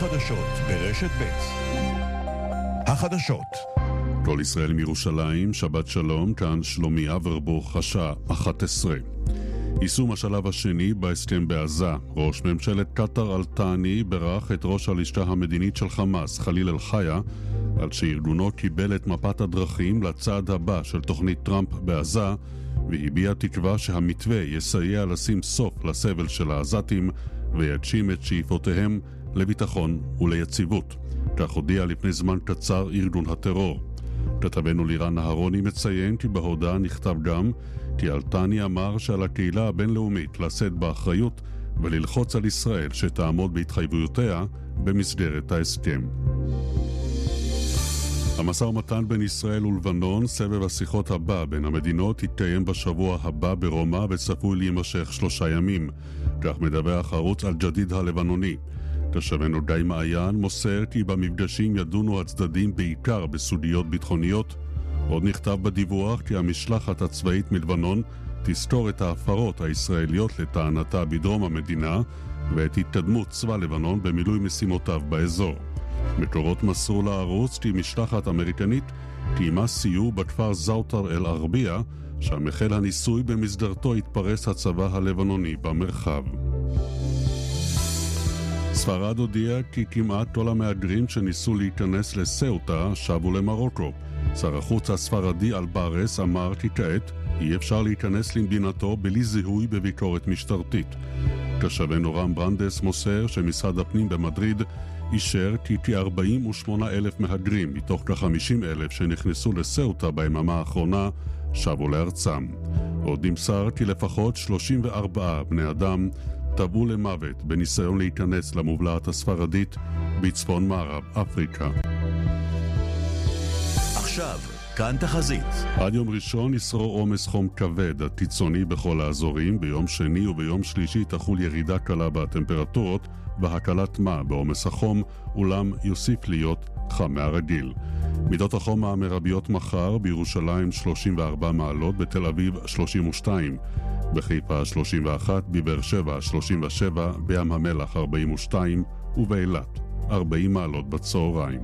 החדשות ברשת ב'. החדשות. כל ישראל מירושלים, שבת שלום, כאן שלומי אברבוך, השעה 11. יישום השלב השני בהסכם בעזה. ראש ממשלת קטר אל-תאני ברך את ראש הלשכה המדינית של חמאס, חליל אל-חיה, על שארגונו קיבל את מפת הדרכים לצעד הבא של תוכנית טראמפ בעזה, והביע תקווה שהמתווה יסייע לשים סוף לסבל של העזתים ויגשים את שאיפותיהם לביטחון וליציבות. כך הודיע לפני זמן קצר ארגון הטרור. כתבנו לירן נהרוני מציין כי בהודעה נכתב גם כי אל-תאני אמר שעל הקהילה הבינלאומית לשאת באחריות וללחוץ על ישראל שתעמוד בהתחייבויותיה במסגרת ההסכם. המשא ומתן בין ישראל ולבנון, סבב השיחות הבא בין המדינות, יתקיים בשבוע הבא ברומא וצפוי להימשך 3 ימים. כך מדווח ערוץ אל-ג'דיד הלבנוני. תושבנו גיא מעיין מוסר כי במפגשים ידונו הצדדים בעיקר בסוגיות ביטחוניות. עוד נכתב בדיווח כי המשלחת הצבאית מלבנון תסתור את ההפרות הישראליות לטענתה בדרום המדינה ואת התקדמות צבא לבנון במילוי משימותיו באזור. מקורות מסרו לערוץ כי משלחת אמריקנית קיימה סיור בכפר זאוטר אל-ערבייה, שם החל הניסוי במסגרתו התפרס הצבא הלבנוני במרחב. ספרד הודיעה כי כמעט כל המהגרים שניסו להיכנס לסאוטה שבו למרוקו. שר החוץ הספרדי אלברס אמר כי כעת אי אפשר להיכנס למדינתו בלי זיהוי בביקורת משטרתית. תושבנו רם ברנדס מוסר שמשרד הפנים במדריד אישר כי כ-48,000 מהגרים מתוך כ-50,000 שנכנסו לסאוטה ביממה האחרונה שבו לארצם. עוד נמסר כי לפחות 34 בני אדם טבעו למוות בניסיון להיכנס למובלעת הספרדית בצפון מערב אפריקה. עכשיו, כאן תחזית. עד יום ראשון ישרור עומס חום כבד קיצוני בכל האזורים. ביום שני וביום שלישי תחול ירידה קלה בטמפרטורות והקלת מה בעומס החום, אולם יוסיף להיות חם מהרגיל. מידות החום המרביות מחר: בירושלים 34 מעלות, בתל אביב 32, בחיפה 31, בבאר שבע 37, בים המלח 42 ובאילת 40 מעלות בצהריים.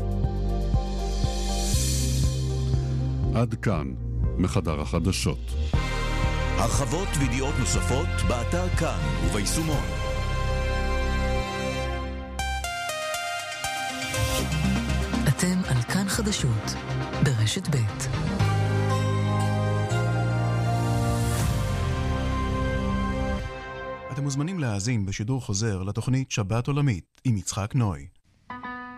עד כאן מחדר החדשות. הרחבות וידיעות נוספות באתר כאן וביישומון. אתם על כאן חדשות ברשת ב'. אתם מוזמנים להאזין בשידור חוזר לתוכנית שבת עולמית עם יצחק נוי.